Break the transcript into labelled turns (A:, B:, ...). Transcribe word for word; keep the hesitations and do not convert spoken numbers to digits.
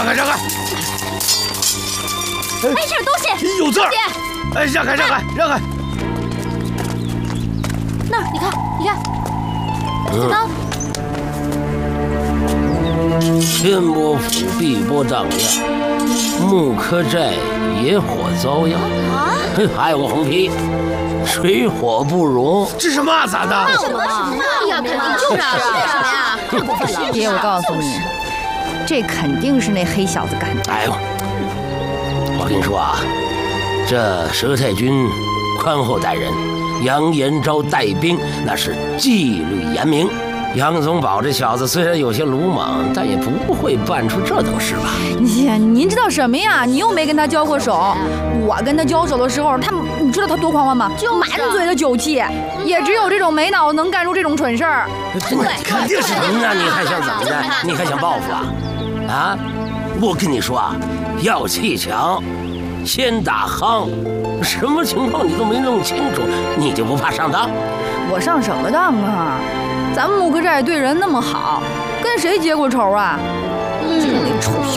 A: 开让开！
B: 没事，东西
A: 有字儿。哎，让开让开让开！
B: 那儿，你看你看，小刀。
C: 天波府碧波荡漾，木柯寨野火遭殃。啊！还有个红批，水火不容。
A: 这是骂咱的？
B: 骂什么？骂呀，肯定就是啊！为什么呀？太过分了！
D: 爹，我告诉你，这肯定是那黑小子干的。
C: 哎呦，我跟你说啊，这佘太君宽厚待人，杨延昭带兵那是纪律严明。杨宗保这小子虽然有些鲁莽，但也不会办出这等事吧？
D: 您您知道什么呀？你又没跟他交过手。我跟他交手的时候，他你知道他多狂妄吗？就满嘴的酒气。也只有这种没脑子能干出这种蠢事儿。
C: 对，肯定是您啊！你还想怎么着？你还想报复啊？啊！我跟你说啊，要气强，先打夯。什么情况你都没弄清楚，你就不怕上当？
D: 我上什么当啊？咱们木柯寨对人那么好，跟谁结过仇啊？就那臭小